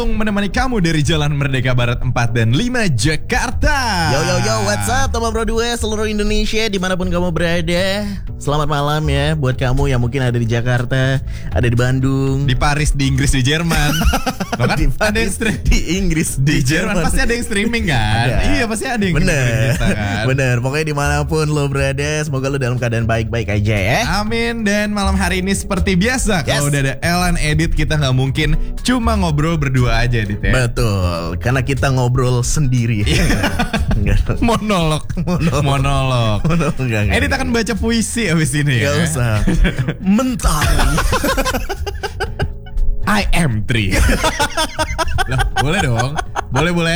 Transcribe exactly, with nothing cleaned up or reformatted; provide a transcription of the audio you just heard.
Menemani kamu dari Jalan Merdeka Barat empat dan lima Jakarta. Yo yo yo, what's up teman Bro dua seluruh Indonesia dimanapun kamu berada. Selamat malam ya buat kamu yang mungkin ada di Jakarta, ada di Bandung, di Paris, di Inggris, di Jerman. Bahkan di ada yang Paris, stream di Inggris, di Jerman. Pasti ada yang streaming kan? Ada. Iya pasti ada yang Bener, kita, kan? bener. Pokoknya dimanapun lo berada, semoga lo dalam keadaan baik-baik aja ya. Amin. Dan malam hari ini seperti biasa, Yes. kalau udah ada Elan Edit, kita nggak mungkin cuma ngobrol berdua aja, Dit ya. Betul, karena kita ngobrol sendiri. Enggak. Monolog, Monolog. Monolog. Monolog, enggak, enggak, Edit enggak. akan baca puisi abis ini ya. Gak usah. Mentari. I am three. Lah, boleh dong. Boleh boleh.